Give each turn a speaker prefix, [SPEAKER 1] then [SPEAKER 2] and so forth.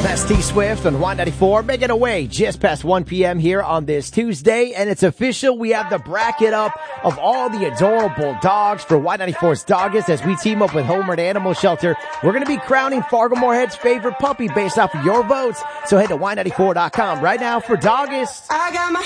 [SPEAKER 1] That's T-Swift on Y94, making our way just past 1 p.m. here on this Tuesday, and it's official. We have the bracket up of all the adorable dogs for Y94's Doggist as we team up with Homered Animal Shelter. We're going to be crowning Fargo Moorhead's favorite puppy based off of your votes, so head to Y94.com right now for Doggist.
[SPEAKER 2] I got my